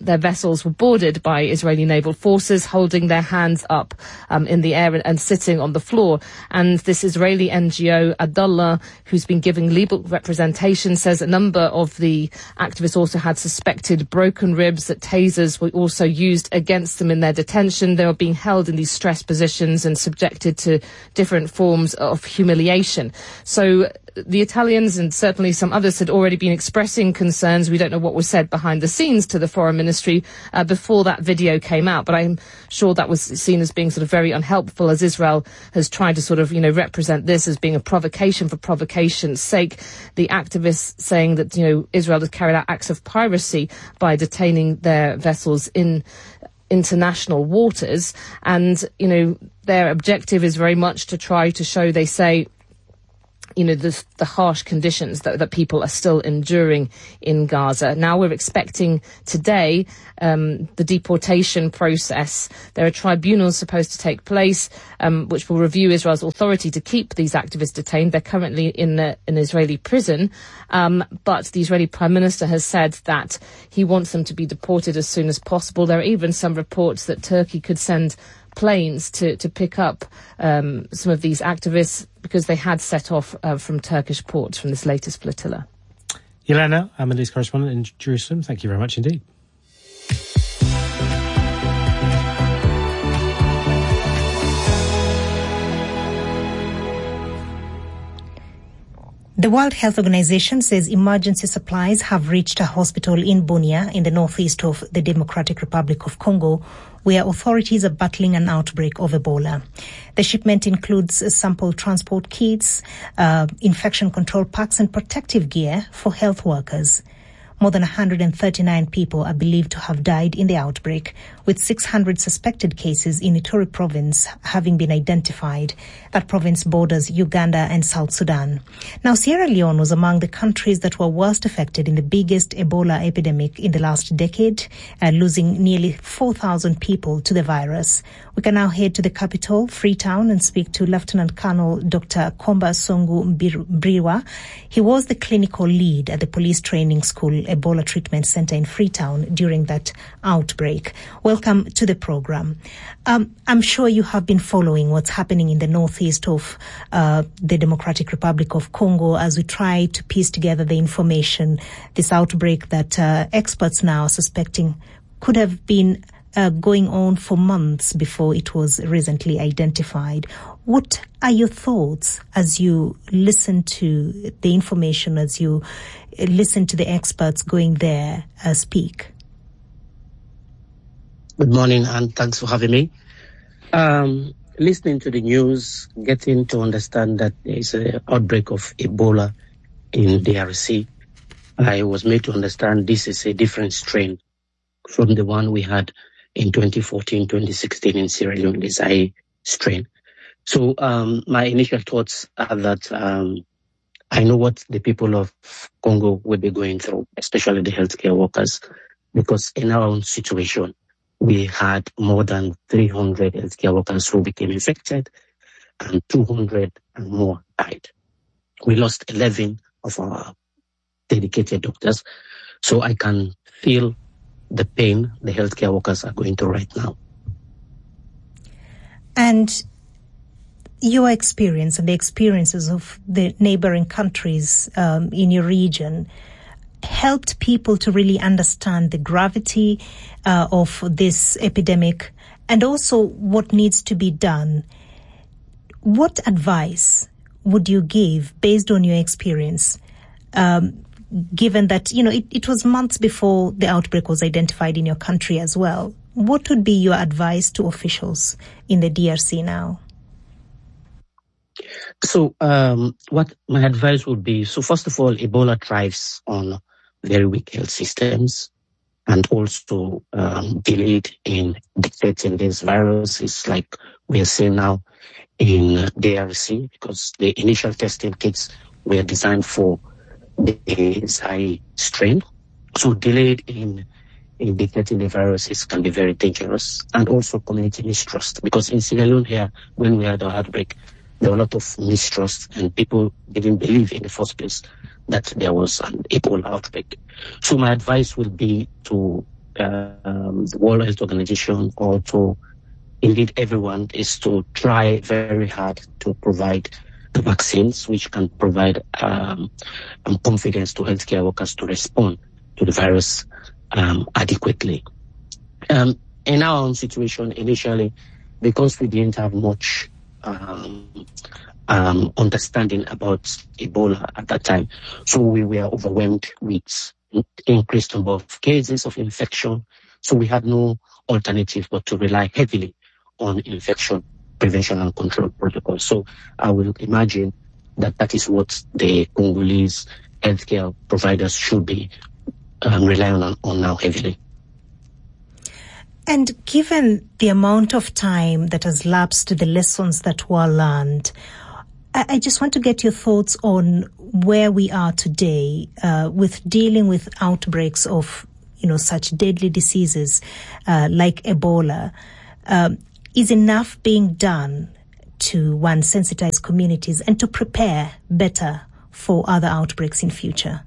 their vessels were boarded by Israeli naval forces, holding their hands up um, in the air and, and sitting on the floor. And this Israeli N G O, Adallah, who's been giving legal representation, says a number of the activists also had suspected broken ribs, that tasers were also used against them in their detention. They were being held in these stress positions and subjected to different forms of humiliation. So the Italians and certainly some others had already been expressing concerns. We don't know what was said behind the scenes to the Foreign Ministry uh, before that video came out, but I'm sure that was seen as being sort of very unhelpful, as Israel has tried to sort of, you know, represent this as being a provocation for provocation's sake. The activists saying that, you know, Israel has carried out acts of piracy by detaining their vessels in international waters. And, you know, their objective is very much to try to show, they say, you know, the, the harsh conditions that, that people are still enduring in Gaza. Now we're expecting today um, the deportation process. There are tribunals supposed to take place um, which will review Israel's authority to keep these activists detained. They're currently in a, an Israeli prison, um, but the Israeli Prime Minister has said that he wants them to be deported as soon as possible. There are even some reports that Turkey could send planes to, to pick up um, some of these activists because they had set off uh, from Turkish ports from this latest flotilla. Yelena, our Middle East correspondent in Jerusalem, thank you very much indeed. The World Health Organization says emergency supplies have reached a hospital in Bunia in the northeast of the Democratic Republic of Congo, where authorities are battling an outbreak of Ebola. The shipment includes sample transport kits, uh, infection control packs and protective gear for health workers. More than one hundred thirty-nine people are believed to have died in the outbreak, with six hundred suspected cases in Ituri province having been identified. That province borders Uganda and South Sudan. Now, Sierra Leone was among the countries that were worst affected in the biggest Ebola epidemic in the last decade, uh, losing nearly four thousand people to the virus. We can now head to the capital, Freetown, and speak to Lieutenant Colonel Doctor Komba Songu Briwa. He was the clinical lead at the police training school Ebola Treatment Center in Freetown during that outbreak. Welcome to the program. Um, I'm sure you have been following what's happening in the northeast of uh, the Democratic Republic of Congo as we try to piece together the information, this outbreak that uh, experts now are suspecting could have been uh, going on for months before it was recently identified. What are your thoughts as you listen to the information, as you listen to the experts going there uh, speak? Good morning, and thanks for having me. Um, listening to the news, getting to understand that there is an outbreak of Ebola in D R C, I was made to understand this is a different strain from the one we had in twenty fourteen, twenty sixteen in Sierra Leone, the Zaire strain. So um, my initial thoughts are that um, I know what the people of Congo will be going through, especially the healthcare workers, because in our own situation, we had more than three hundred healthcare workers who became infected and two hundred and more died. We lost eleven of our dedicated doctors. So I can feel the pain the healthcare workers are going through right now. And your experience and the experiences of the neighboring countries um, in your region helped people to really understand the gravity uh, of this epidemic and also what needs to be done. What advice would you give based on your experience, um, given that, you know, it, it was months before the outbreak was identified in your country as well? What would be your advice to officials in the D R C now? So um, what my advice would be, so first of all, Ebola thrives on very weak health systems and also um, delayed in detecting this virus. It's like we are seeing now in D R C, because the initial testing kits were designed for the Zaire strain. So delayed in, in detecting the viruses can be very dangerous, and also community mistrust, because in Sierra Leone here, when we had our outbreak, there were a lot of mistrust and people didn't believe in the first place that there was an Ebola outbreak. So my advice would be to uh, um, the World Health Organization or to indeed everyone is to try very hard to provide the vaccines, which can provide um, um, confidence to healthcare workers to respond to the virus um, adequately. Um, in our own situation, initially, because we didn't have much um, um, understanding about Ebola at that time, so we were overwhelmed with increased number of cases of infection. So we had no alternative but to rely heavily on infection prevention and control protocols. So I will imagine that that is what the Congolese healthcare providers should be um, relying on, on now heavily. And given the amount of time that has lapsed, the lessons that were learned, I, I just want to get your thoughts on where we are today uh, with dealing with outbreaks of, you know, such deadly diseases uh, like Ebola. Um, Is enough being done to, one, sensitize communities and to prepare better for other outbreaks in future?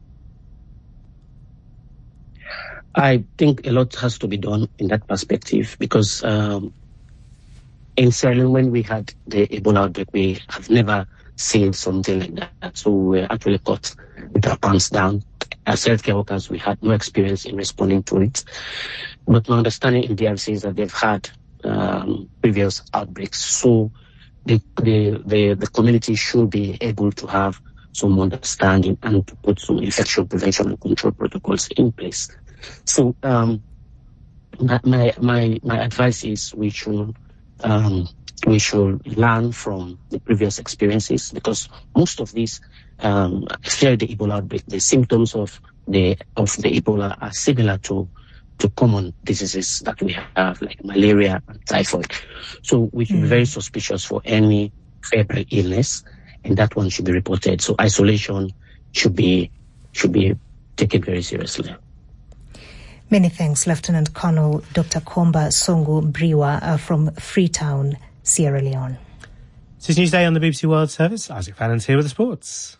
I think a lot has to be done in that perspective because um, in Sierra Leone, when we had the Ebola outbreak, we have never seen something like that. So we were actually caught with our pants down. As healthcare workers, we had no experience in responding to it. But my understanding in D R C is that they've had Um, previous outbreaks. So the, the the the community should be able to have some understanding and to put some infection prevention and control protocols in place. So um, my my my advice is we should um, we should learn from the previous experiences because most of these, um, especially the Ebola outbreak, the symptoms of the of the Ebola are similar to. to common diseases that we have, like malaria and typhoid. So we should mm. be very suspicious for any febrile illness, and that one should be reported. So isolation should be should be taken very seriously. Many thanks, Lieutenant Colonel Doctor Komba Songo Briwa uh, from Freetown, Sierra Leone. This is Newsday on the B B C World Service. Isaac Fallon's here with the sports.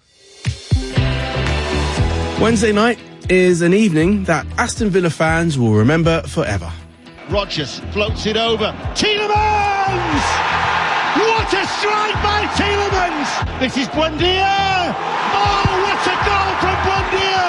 Wednesday night is an evening that Aston Villa fans will remember forever. Rodgers floats it over. Tielemans! What a strike by Tielemans! This is Buendia! Oh, what a goal from Buendia!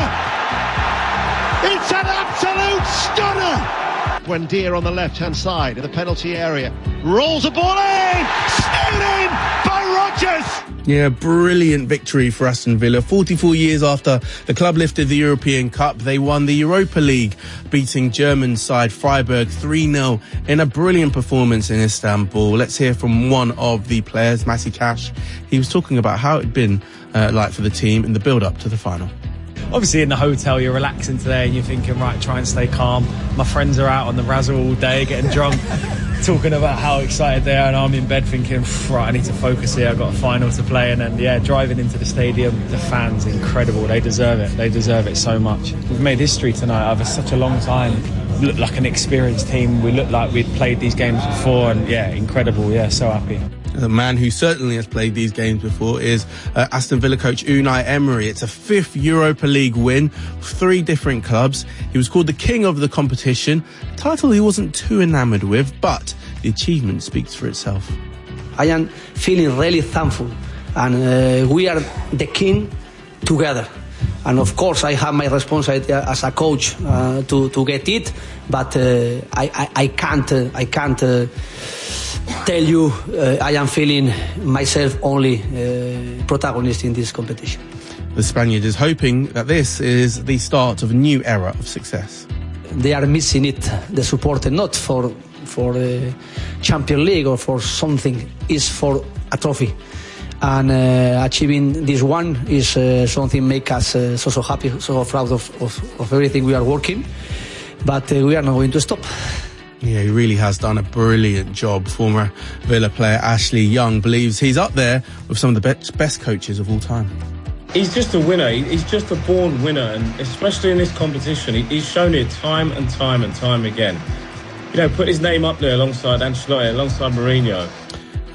It's an absolute stunner! Buendia on the left-hand side of the penalty area. Rolls a ball in! Still in by Rodgers! Yeah, brilliant victory for Aston Villa. forty-four years after the club lifted the European Cup, they won the Europa League, beating German side Freiburg three nil in a brilliant performance in Istanbul. Let's hear from one of the players, Matty Cash. He was talking about how it'd been uh, like for the team in the build-up to the final. Obviously in the hotel you're relaxing today and you're thinking, right, try and stay calm. My friends are out on the razzle all day getting drunk, talking about how excited they are, and I'm in bed thinking, right, I need to focus here, I've got a final to play. And then yeah, driving into the stadium, the fans, incredible, they deserve it, they deserve it so much. We've made history tonight over such a long time. We look like an experienced team, we look like we'd played these games before, and yeah, incredible, yeah, so happy. The man who certainly has played these games before is uh, Aston Villa coach Unai Emery. It's a fifth Europa League win, three different clubs. He was called the king of the competition, a title he wasn't too enamoured with, but the achievement speaks for itself. I am feeling really thankful, and uh, we are the king together. And of course, I have my responsibility as a coach uh, to to get it, but uh, I, I I can't uh, I can't. Uh, tell you uh, I am feeling myself only uh, protagonist in this competition. The Spaniard is hoping that this is the start of a new era of success. They are missing it, the supporter, not for for the Champions League or for something, is for a trophy. And uh, achieving this one is uh, something make us uh, so so happy, so proud of, of, of everything we are working. But uh, we are not going to stop. Yeah, he really has done a brilliant job. Former Villa player Ashley Young believes he's up there with some of the best, best coaches of all time. He's just a winner. He's just a born winner, and especially in this competition, he's shown it time and time and time again. You know, put his name up there alongside Ancelotti, alongside Mourinho.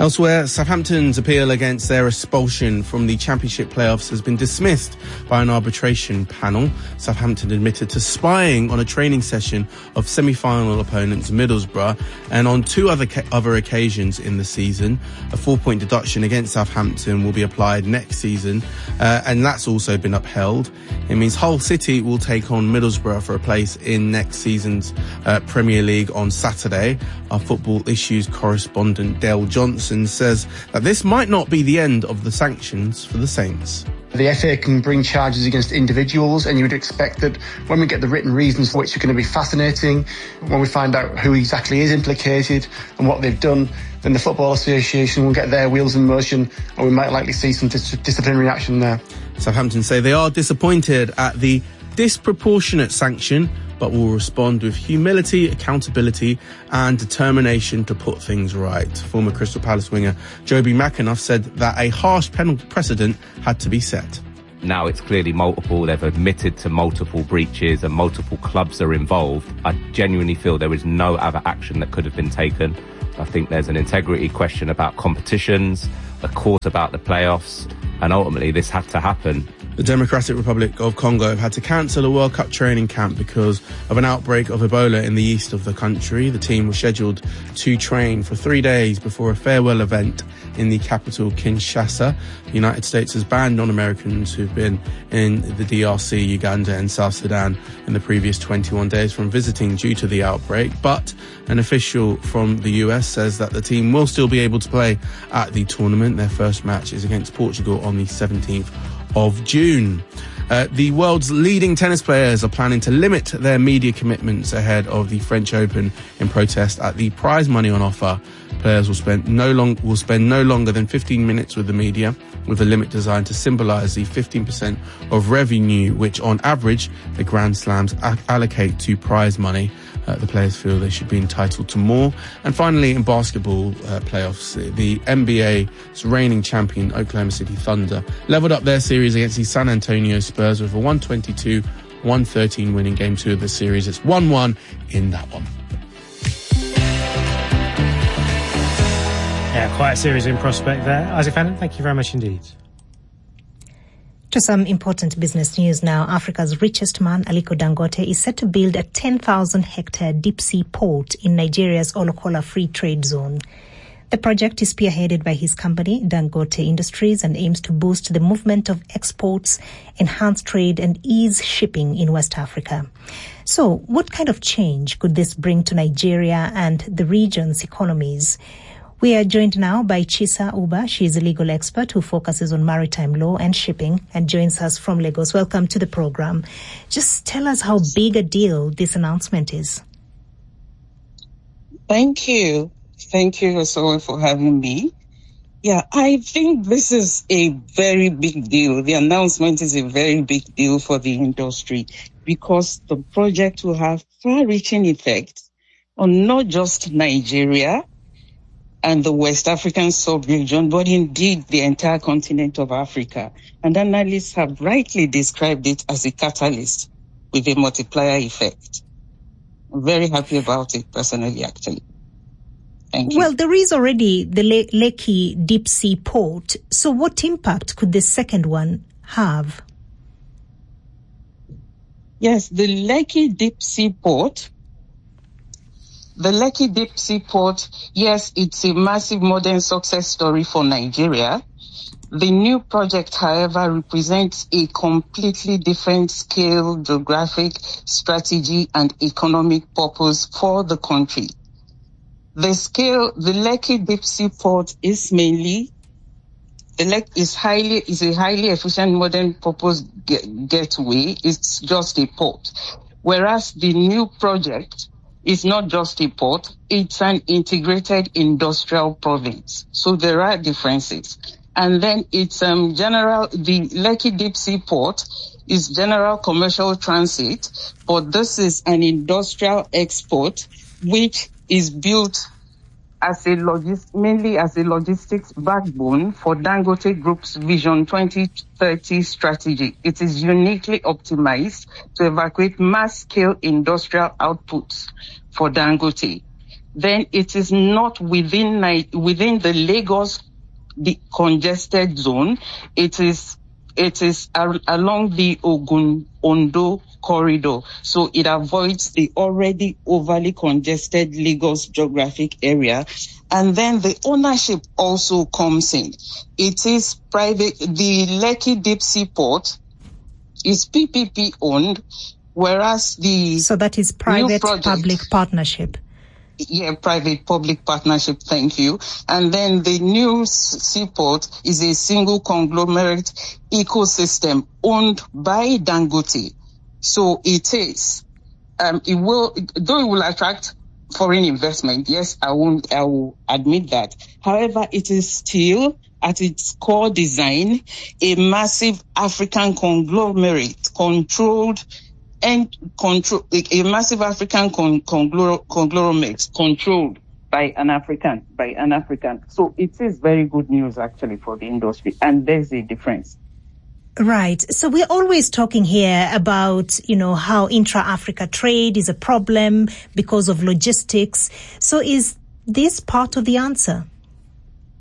Elsewhere, Southampton's appeal against their expulsion from the Championship playoffs has been dismissed by an arbitration panel. Southampton admitted to spying on a training session of semi-final opponents Middlesbrough, and on two other ca- other occasions in the season. A four-point deduction against Southampton will be applied next season, uh, and that's also been upheld. It means Hull City will take on Middlesbrough for a place in next season's uh, Premier League on Saturday. Our football issues correspondent Dale Johnson says that this might not be the end of the sanctions for the Saints. The F A can bring charges against individuals, and you would expect that when we get the written reasons, which are going to be fascinating, when we find out who exactly is implicated and what they've done, then the Football Association will get their wheels in motion, and we might likely see some dis- disciplinary action there. Southampton say they are disappointed at the disproportionate sanction, but will respond with humility, accountability and determination to put things right. Former Crystal Palace winger Joby McAnuff said that a harsh penalty precedent had to be set. Now it's clearly multiple. They've admitted to multiple breaches and multiple clubs are involved. I genuinely feel there is no other action that could have been taken. I think there's an integrity question about competitions, a court about the playoffs, and ultimately this had to happen. The Democratic Republic of Congo have had to cancel a World Cup training camp because of an outbreak of Ebola in the east of the country. The team was scheduled to train for three days before a farewell event in the capital, Kinshasa. The United States has banned non-Americans who've been in the D R C, Uganda and South Sudan in the previous twenty-one days from visiting due to the outbreak. But an official from the U S says that the team will still be able to play at the tournament. Their first match is against Portugal on the seventeenth of June. Uh, the world's leading tennis players are planning to limit their media commitments ahead of the French Open in protest at the prize money on offer. Players will spend no long will spend no longer than fifteen minutes with the media, with a limit designed to symbolise the fifteen percent of revenue which on average the Grand Slams a- allocate to prize money. Uh, the players feel they should be entitled to more. And finally, in basketball uh, playoffs, the N B A's reigning champion Oklahoma City Thunder leveled up their series against the San Antonio Spurs with a one twenty-two one thirteen win in game two of the series. It's one one in that one. Yeah, quite a series in prospect there. Isaac Fannin, thank you very much indeed. To some important business news now, Africa's richest man, Aliko Dangote, is set to build a ten thousand hectare deep-sea port in Nigeria's Olokola Free Trade Zone. The project is spearheaded by his company, Dangote Industries, and aims to boost the movement of exports, enhance trade and ease shipping in West Africa. So, what kind of change could this bring to Nigeria and the region's economies? We are joined now by Chisa Uba. She is a legal expert who focuses on maritime law and shipping and joins us from Lagos. Welcome to the program. Just tell us how big a deal this announcement is. Thank you. Thank you so much for having me. Yeah, I think this is a very big deal. The announcement is a very big deal for the industry because the project will have far-reaching effects on not just Nigeria and the West African sub-region, but indeed the entire continent of Africa. And analysts have rightly described it as a catalyst with a multiplier effect. I'm very happy about it personally, actually. Thank you. Well, there is already the Le- Lekki deep sea port. So what impact could the second one have? Yes, the Lekki deep sea port The Lekki Deep Sea Port, yes, it's a massive modern success story for Nigeria. The new project, however, represents a completely different scale, geographic, strategy, and economic purpose for the country. The scale, the Lekki Deep Sea Port is mainly, the Lekki is highly, is a highly efficient modern purpose get, gateway. It's just a port. Whereas the new project, it's not just a port, it's an integrated industrial province. So there are differences. And then it's um general, the Lekki Deep Sea Port is general commercial transit, but this is an industrial export which is built as a logis- mainly as a logistics backbone for Dangote Group's Vision twenty thirty strategy. It is uniquely optimized to evacuate mass-scale industrial outputs for Dangote. then it is not within within the Lagos the congested zone. It is it is along the Ogun-Ondo corridor, so it avoids the already overly congested Lagos geographic area. And then the ownership also comes in. It is private. The Lekki Deep Sea Port is P P P owned, whereas the so that is private-public partnership. Yeah, private-public partnership, thank you. And then the new seaport is a single conglomerate ecosystem owned by Dangote. So it is, um, it will, though it will attract foreign investment, yes, I won't, I will admit that. However, it is still, at its core design, a massive African conglomerate controlled and control a massive African con- conglor- conglomerate controlled by an African, by an African. So it is very good news actually for the industry, and there's a difference. Right. So we're always talking here about, you know, how intra-Africa trade is a problem because of logistics. So is this part of the answer?